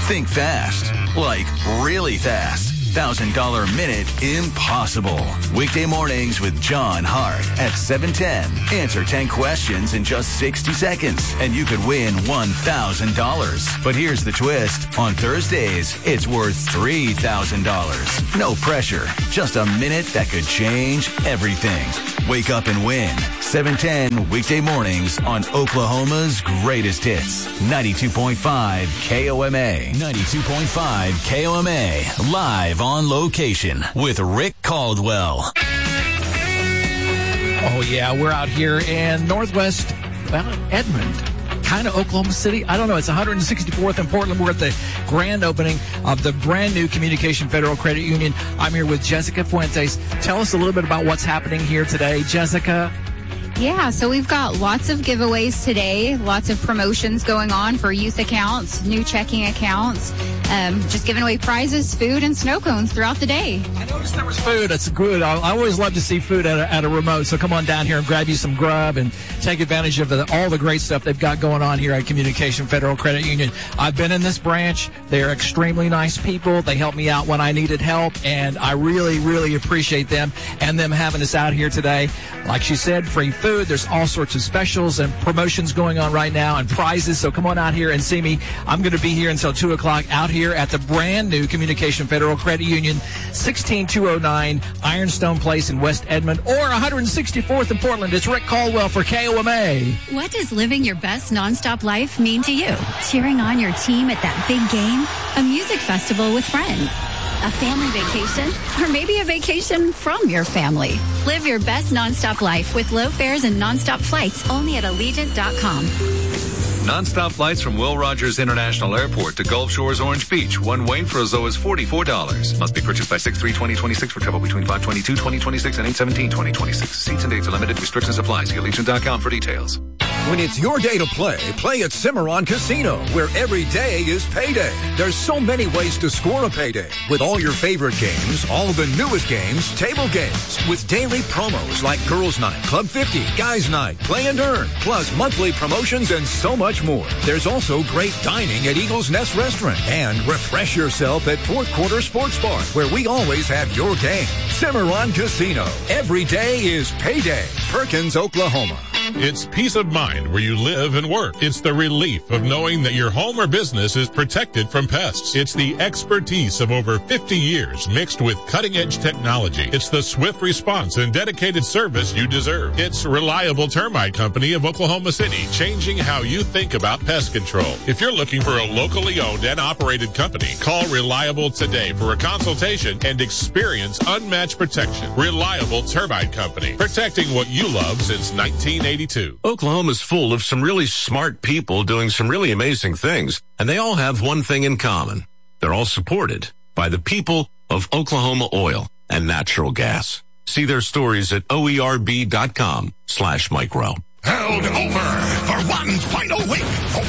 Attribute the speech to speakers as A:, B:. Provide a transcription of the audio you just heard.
A: Think fast. Like really fast. $1,000 minute impossible. Weekday mornings with John Hart at 7:10. Answer 10 questions in just 60 seconds, and you could win $1,000. But here's the twist. On Thursdays, it's worth $3,000. No pressure. Just a minute that could change everything. Wake up and win. 7:10 weekday mornings on Oklahoma's greatest hits. 92.5 KOMA. 92.5 KOMA. Live on location with Rick Caldwell.
B: Oh, yeah, we're out here in Northwest, Edmond, kind of Oklahoma City. I don't know. It's 164th in Portland. We're at the grand opening of the brand new Communication Federal Credit Union. I'm here with Jessica Fuentes. Tell us a little bit about what's happening here today, Jessica.
C: Yeah, so we've got lots of giveaways today, lots of promotions going on for youth accounts, new checking accounts, just giving away prizes, food, and snow cones throughout the day.
B: I noticed there was food. That's good. I always love to see food at a remote, so come on down here and grab you some grub and take advantage of all the great stuff they've got going on here at Communication Federal Credit Union. I've been in this branch. They're extremely nice people. They helped me out when I needed help, and I really, really appreciate them and them having us out here today. Like she said, free food. There's all sorts of specials and promotions going on right now and prizes. So come on out here and see me. I'm going to be here until 2 o'clock out here at the brand new Communication Federal Credit Union, 16209 Ironstone Place in West Edmond, or 164th in Portland. It's Rick Caldwell for KOMA.
D: What does living your best nonstop life mean to you? Cheering on your team at that big game? A music festival with friends? A family vacation? Or maybe a vacation from your family? Live your best nonstop life with low fares and nonstop flights only at Allegiant.com.
E: Nonstop flights from Will Rogers International Airport to Gulf Shores Orange Beach. One way for as low as $44. Must be purchased by 6/3/2026 for travel between 5/22/2026 and 8/17/2026. Seats and dates are limited. Restrictions apply. See Allegiant.com for details.
F: When it's your day to play at Cimarron Casino, where every day is payday. There's so many ways to score a payday. With all your favorite games, all the newest games, table games. With daily promos like Girls Night, Club 50, Guys Night, Play and Earn, plus monthly promotions and so much more. There's also great dining at Eagles Nest Restaurant. And refresh yourself at Fourth Quarter Sports Bar, where we always have your game. Cimarron Casino. Every day is payday. Perkins, Oklahoma.
G: It's peace of mind where you live and work. It's the relief of knowing that your home or business is protected from pests. It's the expertise of over 50 years mixed with cutting-edge technology. It's the swift response and dedicated service you deserve. It's Reliable Termite Company of Oklahoma City, changing how you think about pest control. If you're looking for a locally owned and operated company, call Reliable today for a consultation and experience unmatched protection. Reliable Termite Company, protecting what you love since 1982.
H: Oklahoma's full of some really smart people doing some really amazing things, and they all have one thing in common. They're all supported by the people of Oklahoma Oil and Natural Gas. See their stories at oerb.com/micro.
I: Held over for one final week.